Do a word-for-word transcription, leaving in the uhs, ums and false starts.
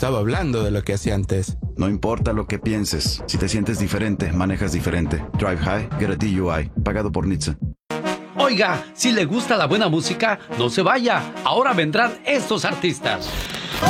estaba hablando de lo que hacía antes. No importa lo que pienses. Si te sientes diferente, manejas diferente. Drive High, get a D U I. Pagado por N H T S A. Oiga, si le gusta la buena música, no se vaya. Ahora vendrán estos artistas.